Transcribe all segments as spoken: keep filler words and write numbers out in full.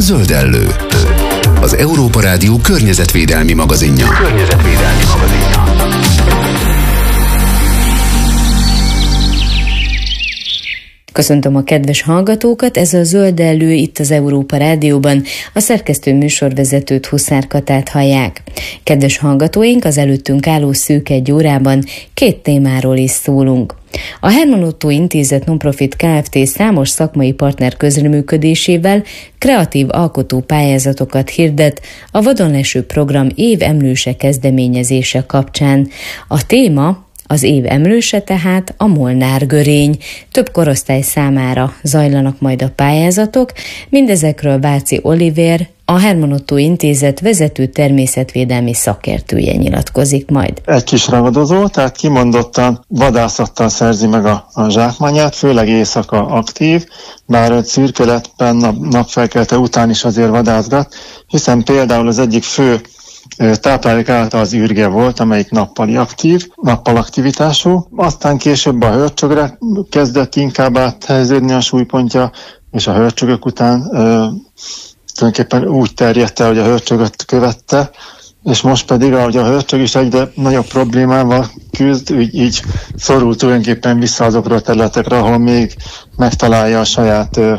Zöldellő, az Európa Rádió környezetvédelmi magazinja. Környezetvédelmi magazinja. Köszöntöm a kedves hallgatókat, ez a Zöldellő itt az Európa Rádióban, a szerkesztő műsorvezetőt, Huszár Katát hallják. Kedves hallgatóink, az előttünk álló szűk egy órában két témáról is szólunk. A Hermann Ottó Intézet Nonprofit Kft. Számos szakmai partner közreműködésével kreatív alkotó pályázatokat hirdet a Vadonleső program év emlőse kezdeményezése kapcsán. A téma az év emlőse tehát a molnárgörény. Több korosztály számára zajlanak majd a pályázatok, mindezekről Váci Olivér, a Hermann Ottó Intézet vezető természetvédelmi szakértője nyilatkozik majd. Egy kis ragadozó, tehát kimondottan vadászattal szerzi meg a, a zsákmányát, főleg éjszaka aktív, bár egy szürkületben nap, napfelkelte után is azért vadászgat, hiszen például az egyik fő táplálék által az ürge volt, amelyik nappali aktív, nappal aktivitású. Aztán később a hörcsögre kezdett inkább áthelyeződni a súlypontja, és a hörcsögök után ö, tulajdonképpen úgy terjedt el, hogy a hörcsögöt követte, és most pedig, ahogy a hörcsög is egyre nagyobb problémával küzd, így, így szorul tulajdonképpen vissza azokra a területekre, ahol még megtalálja a saját ö,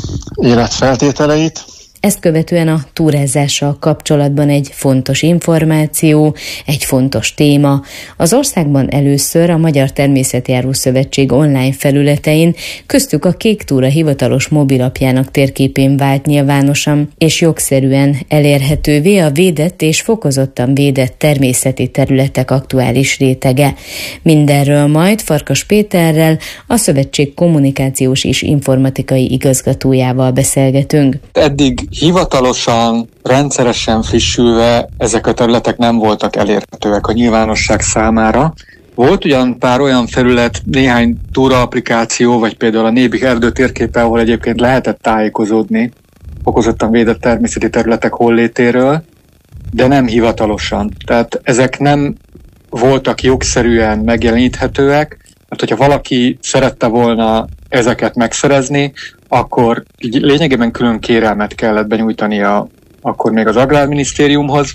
életfeltételeit. Ezt követően a túrázással kapcsolatban egy fontos információ, egy fontos téma. Az országban először a Magyar Természetjáró Szövetség online felületein, köztük a Kék Túra hivatalos mobilapjának térképén vált nyilvánosan és jogszerűen elérhetővé a védett és fokozottan védett természeti területek aktuális rétege. Mindenről majd Farkas Péterrel, a szövetség kommunikációs és informatikai igazgatójával beszélgetünk. Eddig hivatalosan, rendszeresen frissülve ezek a területek nem voltak elérhetőek a nyilvánosság számára. Volt ugyan pár olyan felület, néhány túra applikáció, vagy például a Nébi erdő térképe, ahol egyébként lehetett tájékozódni fokozottan védett természeti területek hollétéről, de nem hivatalosan. Tehát ezek nem voltak jogszerűen megjeleníthetőek, mert hogyha valaki szerette volna ezeket megszerezni, akkor így lényegében külön kérelmet kellett benyújtania akkor még az Agrárminisztériumhoz,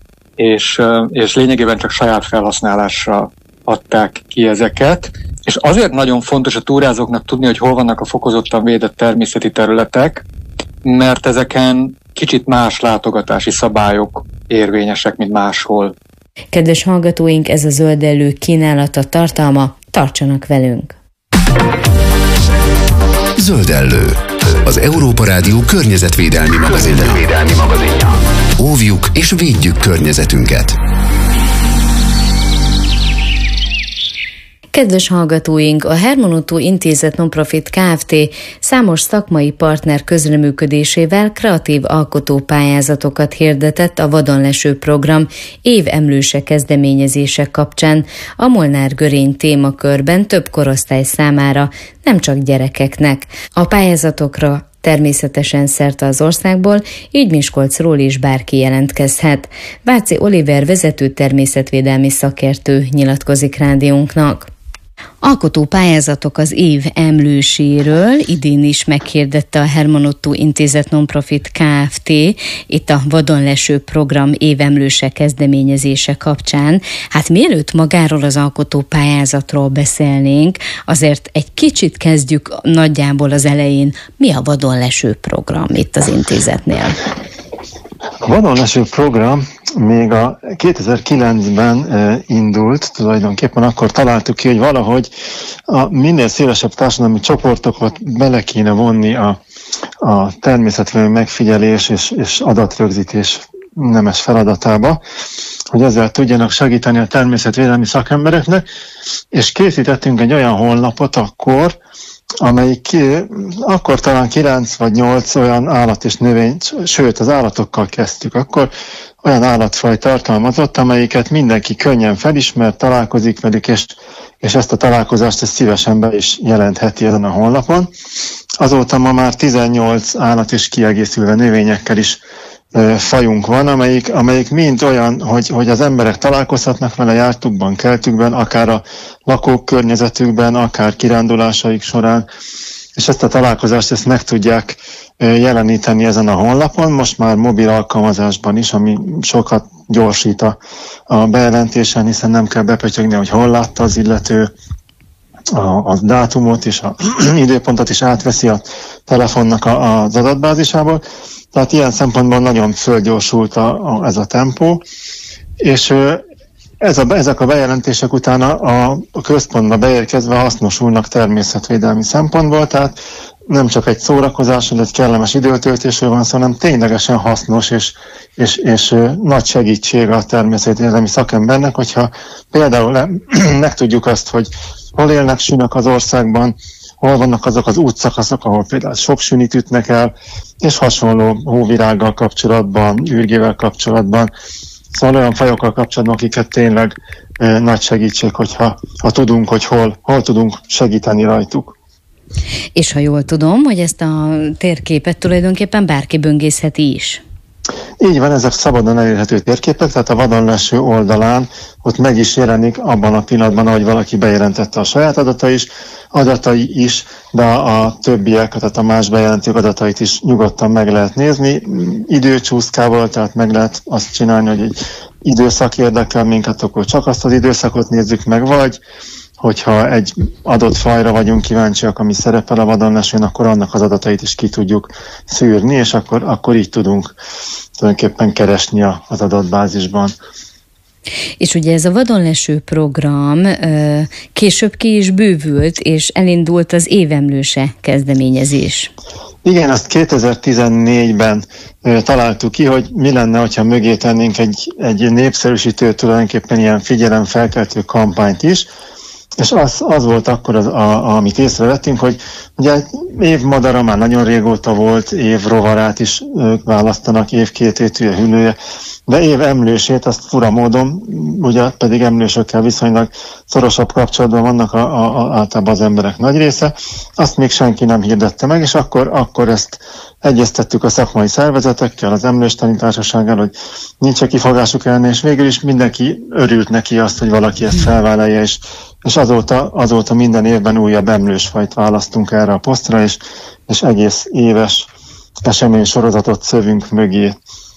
és, és lényegében csak saját felhasználásra adták ki ezeket. És azért nagyon fontos a túrázóknak tudni, hogy hol vannak a fokozottan védett természeti területek, mert ezeken kicsit más látogatási szabályok érvényesek, mint máshol. Kedves hallgatóink, ez a Zöldellő kínálata, tartalma, tartsanak velünk! Zöldellő, az Európa Rádió környezetvédelmi magazinja. Óvjuk és védjük környezetünket! Kedves hallgatóink, a Hermann Ottó Intézet Nonprofit Kft. Számos szakmai partner közreműködésével kreatív alkotó pályázatokat hirdetett a Vadonleső program év emlőse kezdeményezése kapcsán a molnárgörény témakörben több korosztály számára, nem csak gyerekeknek. A pályázatokra természetesen szerte az országból, így Miskolcról is bárki jelentkezhet. Váci Olivér vezető természetvédelmi szakértő nyilatkozik rádiónknak. Alkotó pályázatok az év emlőséről idén is meghirdette a Hermann Ottó Intézet Nonprofit Kft. Itt a Vadonleső program évemlőse kezdeményezése kapcsán. Hát mielőtt magáról az alkotó pályázatról beszélnénk, azért egy kicsit kezdjük nagyjából az elején. Mi a Vadonleső program itt az intézetnél? A Vadonleső program még a kétezer-kilencben e, indult, tulajdonképpen akkor találtuk ki, hogy valahogy a minél szélesebb társadalmi csoportokat bele kéne vonni a, a természetvédelmi megfigyelés és, és adatrögzítés nemes feladatába, hogy ezzel tudjanak segíteni a természetvédelmi szakembereknek, és készítettünk egy olyan honlapot akkor, amelyik akkor talán kilenc vagy nyolc olyan állat és növény, sőt az állatokkal kezdtük, akkor olyan állatfaj tartalmazott, amelyiket mindenki könnyen felismer, találkozik velük, és, és ezt a találkozást ezt szívesen be is jelentheti ezen a honlapon. Azóta ma már tizennyolc állat és kiegészülve növényekkel is e, fajunk van, amelyik, amelyik mind olyan, hogy, hogy az emberek találkozhatnak vele jártukban, keltükben, akár a lakók környezetükben, akár kirándulásaik során, és ezt a találkozást ezt meg tudják jeleníteni ezen a honlapon, most már mobil alkalmazásban is, ami sokat gyorsít a, a bejelentésen, hiszen nem kell bepötyögni, hogy hol látta az illető, a, a dátumot és az időpontot is átveszi a telefonnak a, az adatbázisából. Tehát ilyen szempontból nagyon fölgyorsult a, a, ez a tempó, és ez a, ezek a bejelentések utána a, a központba beérkezve hasznosulnak természetvédelmi szempontból, tehát nem csak egy szórakozás, vagy egy kellemes időtöltésről van szó, hanem ténylegesen hasznos és, és, és nagy segítség a természetvédelmi szakembernek, hogyha például meg tudjuk azt, hogy hol élnek sünök az országban, hol vannak azok az útszakaszok, ahol például sok sünit ütnek el, és hasonló hóvirággal kapcsolatban, ürgével kapcsolatban, szóval olyan fajokkal kapcsolatban, akiket tényleg e, nagy segítség, hogyha ha tudunk, hogy hol, hol tudunk segíteni rajtuk. És ha jól tudom, hogy ezt a térképet tulajdonképpen bárki böngészheti is. Így van, ezek szabadon elérhető térképek, tehát a vadonleső oldalán ott meg is jelenik abban a pillanatban, ahogy valaki bejelentette a saját adatai is, adatai is, de a többiek, tehát a más bejelentők adatait is nyugodtan meg lehet nézni. Időcsúszkával, tehát meg lehet azt csinálni, hogy egy időszak érdekel minket, akkor csak azt az időszakot nézzük meg, vagy hogyha egy adott fajra vagyunk kíváncsiak, ami szerepel a vadonlesőn, akkor annak az adatait is ki tudjuk szűrni, és akkor, akkor így tudunk tulajdonképpen keresni az adatbázisban. És ugye ez a vadonleső program később ki is bővült, és elindult az évemlőse kezdeményezés. Igen, azt kétezer-tizennégyben ö, találtuk ki, hogy mi lenne, hogyha mögé tennénk egy, egy népszerűsítő, tulajdonképpen ilyen figyelemfelkeltő kampányt is, és az, az volt akkor, az, a, amit észrevettünk, hogy ugye évmadara már nagyon régóta volt, évrovarát is ők választanak, évkététűje, hüllője, de év emlősét, azt fura módon, ugye pedig emlősökkel viszonylag szorosabb kapcsolatban vannak a, a, a, általában az emberek nagy része, azt még senki nem hirdette meg, és akkor, akkor ezt egyeztettük a szakmai szervezetekkel, az emlőstani társasággal, hogy nincs kifogásuk ellene, és végül is mindenki örült neki azt, hogy valaki ezt felvállalja, és, és azóta, azóta minden évben újabb emlősfajt választunk erre a posztra, és, és egész éves esemény sorozatot szövünk mögé.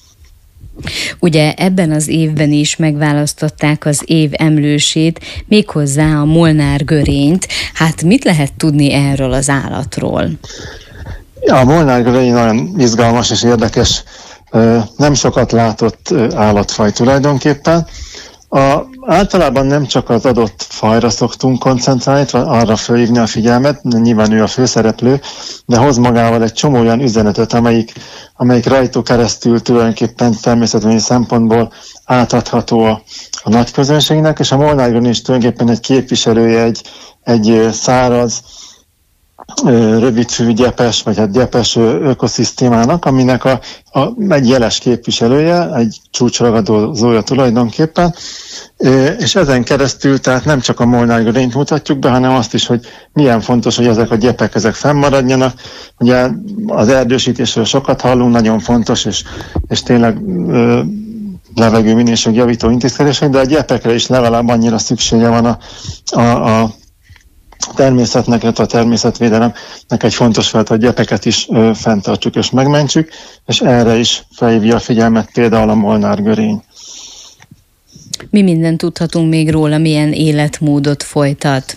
Ugye ebben az évben is megválasztották az év emlősét, méghozzá a molnár görényt. Hát mit lehet tudni erről az állatról? Ja, a molnár görény nagyon izgalmas és érdekes, nem sokat látott állatfaj tulajdonképpen. A, általában nem csak az adott fajra szoktunk koncentrálni, arra felhívni a figyelmet, nyilván ő a főszereplő, de hoz magával egy csomó olyan üzenetet, amelyik, amelyik rajtuk keresztül tulajdonképpen természetesen szempontból átadható a, a nagy közönségnek, és a molnár is tulajdonképpen egy képviselője, egy, egy száraz, rövidfű gyepes, vagy hát gyepes ökoszisztémának, aminek a, a, egy jeles képviselője, egy csúcsragadozója tulajdonképpen, és ezen keresztül tehát nem csak a molnár görényt mutatjuk be, hanem azt is, hogy milyen fontos, hogy ezek a gyepek ezek fennmaradjanak. Ugye az erdősítésről sokat hallunk, nagyon fontos, és, és tényleg ö, levegő minőség javító intézkedések, de a gyepekre is legalább annyira szüksége van a, a, a természetnek, a természetvédelemnek egy fontos feladat, hogy gyepeket is ö, fenntartsuk és megmentsük, és erre is felhívja a figyelmet például a molnár görény. Mi mindent tudhatunk még róla, milyen életmódot folytat?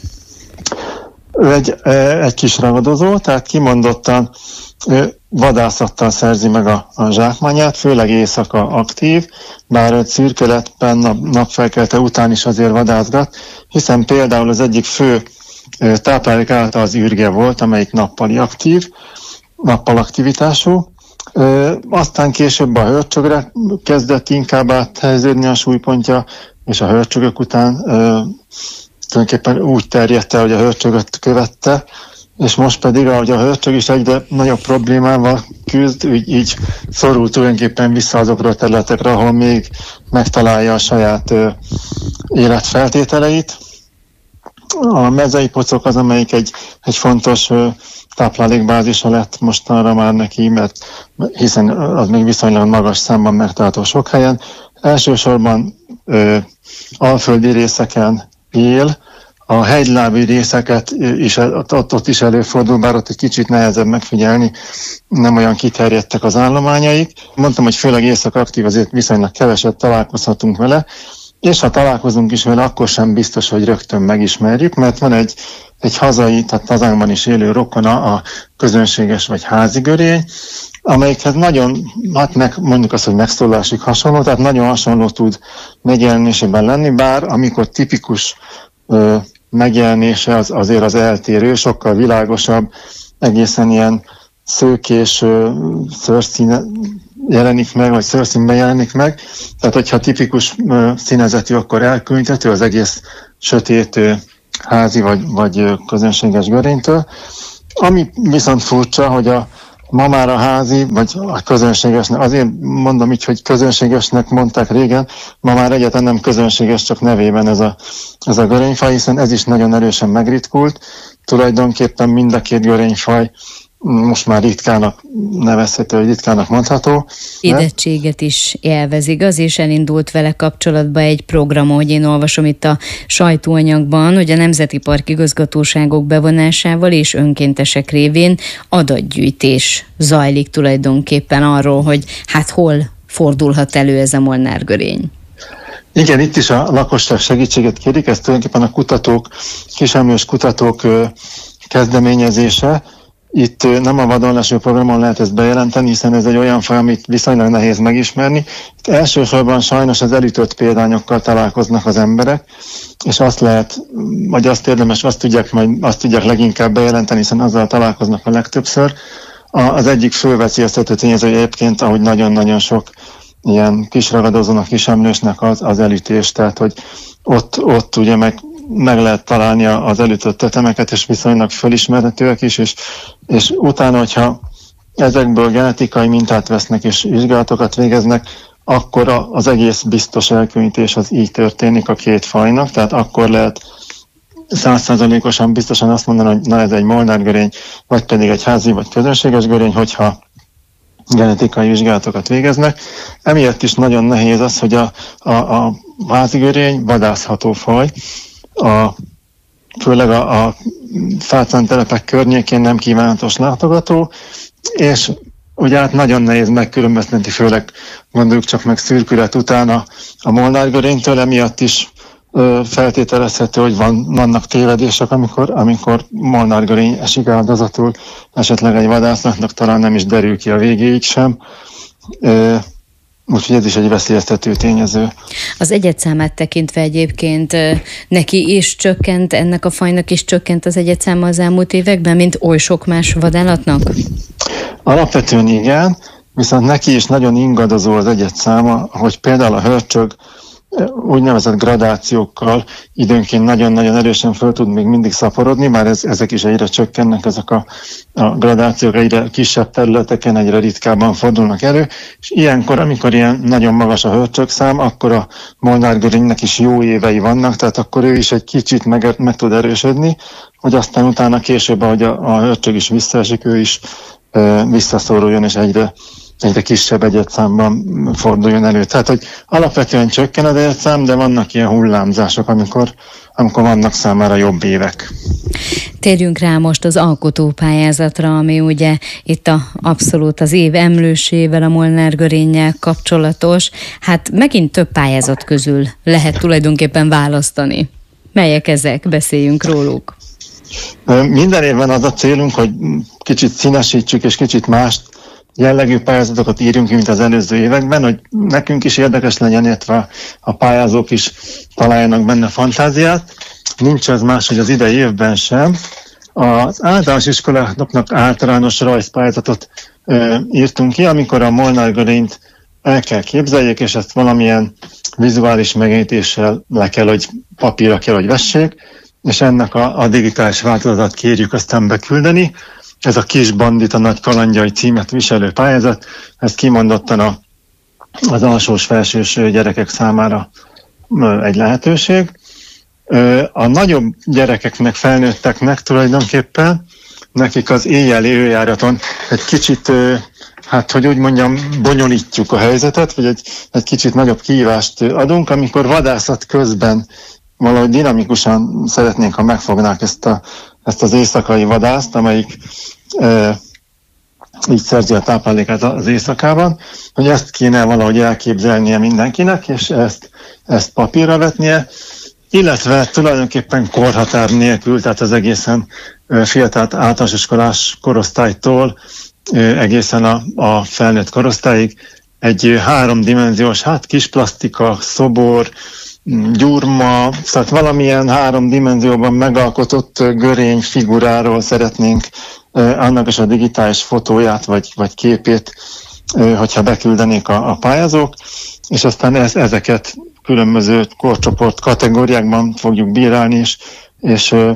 Ő egy, egy kis ragadozó, tehát kimondottan vadászattal szerzi meg a, a zsákmányát, főleg éjszaka aktív, bár szürkeletben nap, napfelkelte után is azért vadászgat, hiszen például az egyik fő táplálék által az ürge volt, amelyik nappali aktív, nappal aktivitású. Ö, aztán később a hörcsögre kezdett inkább áthelyeződni a súlypontja, és a hörcsögök után ö, tulajdonképpen úgy terjedt el, hogy a hörcsögöt követte, és most pedig, ahogy a hörcsög is egyre nagyobb problémával küzd, így, így szorul tulajdonképpen vissza azokra a területekre, ahol még megtalálja a saját ö, életfeltételeit. A mezei pocok az, amelyik egy, egy fontos ö, táplálékbázisa lett mostanra már neki, mert hiszen az még viszonylag magas számban megtalálható sok helyen. Elsősorban ö, alföldi részeken él, a hegylábi részeket is, ott, ott is előfordul, bár ott egy kicsit nehezebb megfigyelni, nem olyan kiterjedtek az állományaik. Mondtam, hogy főleg észak-aktív, azért viszonylag keveset találkozhatunk vele, és ha találkozunk is vele, akkor sem biztos, hogy rögtön megismerjük, mert van egy, egy hazai, tehát hazánkban is élő rokona, a közönséges vagy házi görény, amelyikhez nagyon, hát meg, mondjuk azt, hogy megszólásig hasonló, tehát nagyon hasonló tud megjelenésében lenni, bár amikor tipikus ö, megjelenése az, azért az eltérő, sokkal világosabb, egészen ilyen szőkés szőrszíne jelenik meg, vagy szőrszínben jelenik meg. Tehát, hogyha tipikus ö, színezetű, akkor elkülöníthető az egész sötét ö, házi vagy, vagy ö, közönséges görénytől. Ami viszont furcsa, hogy a ma már a házi, vagy a közönségesnek, azért mondom így, hogy közönségesnek mondták régen, ma már egyáltalán nem közönséges, csak nevében ez a, ez a görényfaj, hiszen ez is nagyon erősen megritkult. Tulajdonképpen mind a két görényfaj most már ritkának nevezhető, hogy ritkának mondható. Védettséget is élvez, igaz, és elindult vele kapcsolatba egy program, hogy én olvasom itt a sajtóanyagban, hogy a Nemzeti Park igazgatóságok bevonásával és önkéntesek révén adatgyűjtés zajlik tulajdonképpen arról, hogy hát hol fordulhat elő ez a molnárgörény. Igen, itt is a lakosság segítséget kérik, ez tulajdonképpen a kutatók, kisemlős kutatók kezdeményezése. Itt nem a vadonleső programon lehet ezt bejelenteni, hiszen ez egy olyan faj, amit viszonylag nehéz megismerni. Itt elsősorban sajnos az elütött példányokkal találkoznak az emberek, és azt lehet, vagy azt érdemes, azt tudják, majd azt tudják leginkább bejelenteni, hiszen azzal találkoznak a legtöbbször. Az egyik fő veszélyeztető tényező egyébként, ahogy nagyon-nagyon sok ilyen kisragadozónak, kisemlősnek az, az elütés, tehát hogy ott, ott ugye meg meg lehet találni az elütött tetemeket, és viszonylag fölismerhetőek is, és, és utána, hogyha ezekből genetikai mintát vesznek és vizsgálatokat végeznek, akkor az egész biztos elkülönítés az így történik a két fajnak, tehát akkor lehet százszázalékosan biztosan azt mondani, hogy na ez egy molnárgörény, vagy pedig egy házi vagy közönséges görény, hogyha genetikai vizsgálatokat végeznek. Emiatt is nagyon nehéz az, hogy a, a, a házi görény vadászható faj, A, főleg a, a fácántelepek környékén nem kívánatos látogató, és ugye hát nagyon nehéz megkülönböztetni, főleg gondoljuk csak meg szürkület után a, a molnárgörénytől, emiatt is ö, feltételezhető, hogy van, vannak tévedések, amikor, amikor molnárgörény esik áldozatul, esetleg egy vadászatnak talán nem is derül ki a végéig sem. Ö, Úgyhogy ez is egy veszélyeztető tényező. Az egyedszámát tekintve egyébként neki is csökkent, ennek a fajnak is csökkent az egyedszáma az elmúlt években, mint oly sok más vadállatnak? Alapvetően igen, viszont neki is nagyon ingadozó az egyedszáma, hogy például a hörcsög úgynevezett gradációkkal időnként nagyon-nagyon erősen föl tud még mindig szaporodni, már ez, ezek is egyre csökkennek, ezek a, a gradációk egyre kisebb területeken, egyre ritkábban fordulnak elő, és ilyenkor, amikor ilyen nagyon magas a hörcsögszám, akkor a molnárgörénynek is jó évei vannak, tehát akkor ő is egy kicsit meg, meg tud erősödni, hogy aztán utána később, ahogy a, a hörcsög is visszaesik, ő is e, visszaszoruljon, és egyre egyre kisebb egyedszámban forduljon elő. Tehát, hogy alapvetően csökken az egyedszám, de vannak ilyen hullámzások, amikor, amikor vannak számára jobb évek. Térjünk rá most az alkotópályázatra, ami ugye itt a, abszolút az év emlősével, a molnárgörénnyel kapcsolatos. Hát megint több pályázat közül lehet tulajdonképpen választani. Melyek ezek? Beszéljünk róluk. Minden évben az a célunk, hogy kicsit színesítsük és kicsit mást jellegű pályázatokat írjunk ki, mint az előző években, hogy nekünk is érdekes legyen, illetve a pályázók is találjanak benne fantáziát. Nincs ez más, hogy az idei évben sem. Az általános iskoláknak általános rajzpályázatot ö, írtunk ki, amikor a molnárgörényt el kell képzeljék, és ezt valamilyen vizuális megjelentéssel le kell, hogy papírra kell, hogy vessék, és ennek a, a digitális változatát kérjük aztán beküldeni. Ez a Kis bandita nagy kalandjai címet viselő pályázat, ez kimondottan a, az alsós-felsős gyerekek számára egy lehetőség. A nagyobb gyerekeknek, felnőtteknek tulajdonképpen, nekik az éjjeli őjáraton egy kicsit, hát hogy úgy mondjam, bonyolítjuk a helyzetet, vagy egy, egy kicsit nagyobb kihívást adunk, amikor vadászat közben valahogy dinamikusan szeretnénk, ha megfognák ezt, a, ezt az éjszakai vadászt, amelyik e, így szerzi a táplálékát az éjszakában, hogy ezt kéne valahogy elképzelnie mindenkinek, és ezt, ezt papírra vetnie, illetve tulajdonképpen korhatár nélkül, tehát az egészen fiatal általános iskolás korosztálytól egészen a, a felnőtt korosztályig egy háromdimenziós, hát kis plastika, szobor, gyurma, tehát valamilyen három dimenzióban megalkotott görény figuráról szeretnénk annak is a digitális fotóját vagy, vagy képét, hogyha beküldenék a, a pályázók, és aztán ez, ezeket különböző korcsoport kategóriákban fogjuk bírálni, és, és ö,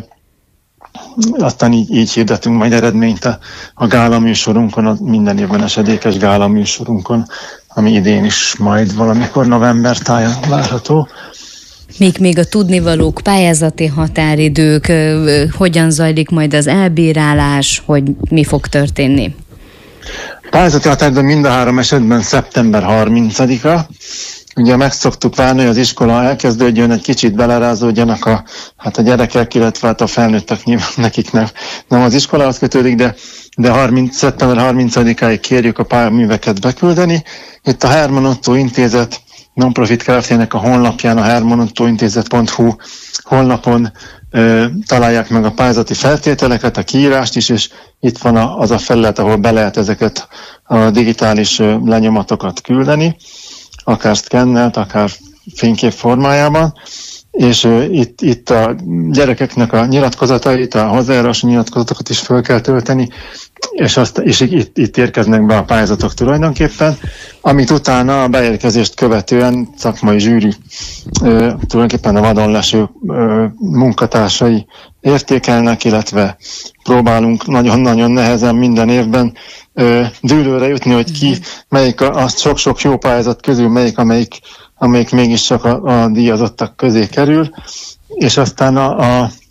aztán így, így hirdetünk majd eredményt a, a gála műsorunkon, a minden évben esedékes gála műsorunkon, ami idén is majd valamikor november táján várható. Még, még a tudnivalók, pályázati határidők, hogyan zajlik majd az elbírálás, hogy mi fog történni? Pályázati határidő mind a három esetben szeptember harmincadika. Ugye meg szoktuk várni, hogy az iskola elkezdődjön, egy kicsit belerázódjanak a, hát a gyerekek, illetve hát a felnőttek, nyilván nekik nem, nem az iskolához kötődik, de, de harminc, szeptember harmincadikáig kérjük a pályaműveket beküldeni. Itt a Herman Otto Intézet non-profit Kft-nek a honlapján, a herman otto intézet pont hu honlapon ö, találják meg a pályázati feltételeket, a kiírást is, és itt van a, az a felület, ahol be lehet ezeket a digitális ö, lenyomatokat küldeni, akár szkennelt, akár fénykép formájában, és ö, itt, itt a gyerekeknek a nyilatkozatait, a hozzájárulási nyilatkozatokat is föl kell tölteni, és, azt, és itt, itt érkeznek be a pályázatok tulajdonképpen, amit utána a beérkezést követően szakmai zsűri, ö, tulajdonképpen a vadonleső ö, munkatársai értékelnek, illetve próbálunk nagyon-nagyon nehezen minden évben ö, dűlőre jutni, hogy ki, melyik a, a sok-sok jó pályázat közül, melyik, amelyik, amelyik mégiscsak a, a díjazottak közé kerül, és aztán a, a,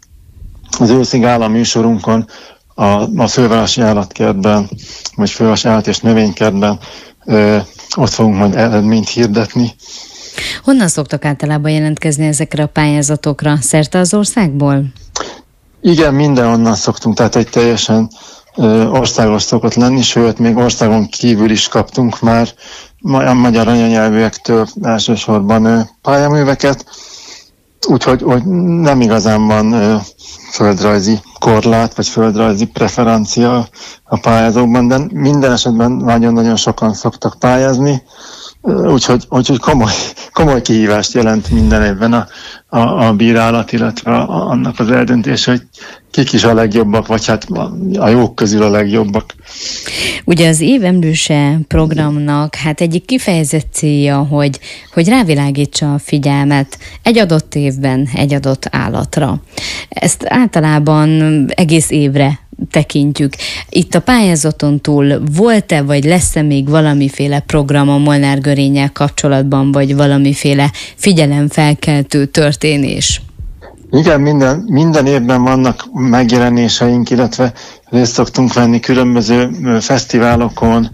az őszi gála műsorunkon a, a fővárosi állatkertben, vagy fővárosi állat- és növénykertben ö, ott fogunk majd eredményt hirdetni. Honnan szoktak általában jelentkezni ezekre a pályázatokra? Szerte az országból? Igen, mindenhonnan szoktunk, tehát egy teljesen ö, országos szokott lenni, sőt, még országon kívül is kaptunk már a magyar anyanyelvűektől elsősorban ö, pályaműveket, úgyhogy hogy nem igazán van ö, földrajzi korlát, vagy földrajzi preferencia a pályázókban, de minden esetben nagyon-nagyon sokan szoktak pályázni, úgyhogy, úgyhogy komoly, komoly kihívást jelent minden évben a, a, a bírálat, illetve a, annak az eldöntése, hogy kik is a legjobbak, vagy hát a jók közül a legjobbak. Ugye az Év Emlőse programnak hát egyik kifejezett célja, hogy, hogy rávilágítsa a figyelmet egy adott évben egy adott állatra. Ezt általában egész évre tekintjük. Itt a pályázaton túl volt-e, vagy lesz-e még valamiféle program a Molnár görénnyel kapcsolatban, vagy valamiféle figyelemfelkeltő történés? Igen, minden, minden évben vannak megjelenéseink, illetve részt szoktunk venni különböző fesztiválokon,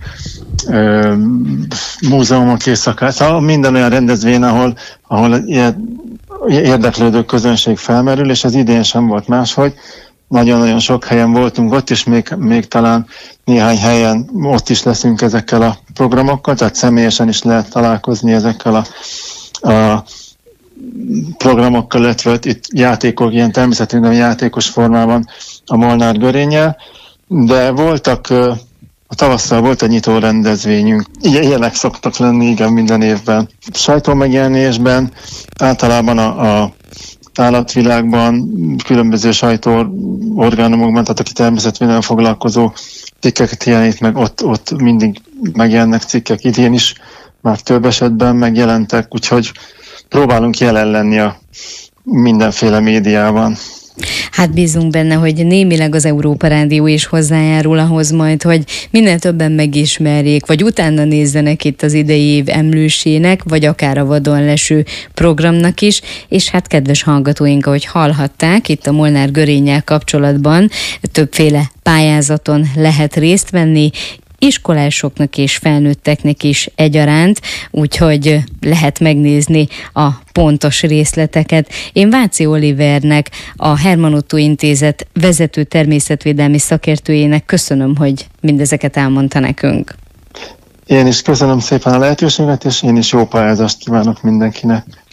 múzeumok éjszakán, szóval minden olyan rendezvény, ahol, ahol ilyen érdeklődő közönség felmerül, és az idén sem volt máshogy. Nagyon-nagyon sok helyen voltunk ott, és még, még talán néhány helyen ott is leszünk ezekkel a programokkal, tehát személyesen is lehet találkozni ezekkel a, a programokkal, illetve itt játékok, ilyen természetesen játékos formában a Molnár görénnyel, de voltak, a tavasszal volt egy nyitó rendezvényünk, ilyenek szoktak lenni, igen, minden évben. Sajtómegjelenésben általában a, a állatvilágban, különböző sajtóorgánumokban, tehát aki természetvédelemmel foglalkozó cikkeket jelenít meg, ott, ott mindig megjelennek cikkek, idén is már több esetben megjelentek, úgyhogy próbálunk jelen lenni a mindenféle médiában. Hát bízunk benne, hogy némileg az Európa Rádió is hozzájárul ahhoz majd, hogy minél többen megismerjék, vagy utána nézzenek itt az idei év emlősének, vagy akár a vadonleső programnak is, és hát kedves hallgatóink, ahogy hallhatták, itt a Molnár görénnyel kapcsolatban többféle pályázaton lehet részt venni, iskolásoknak és felnőtteknek is egyaránt, úgyhogy lehet megnézni a pontos részleteket. Én Váci Olivernek, a Hermann Ottó Intézet vezető természetvédelmi szakértőjének köszönöm, hogy mindezeket elmondta nekünk. Én is köszönöm szépen a lehetőséget, és én is jó pályázást kívánok mindenkinek.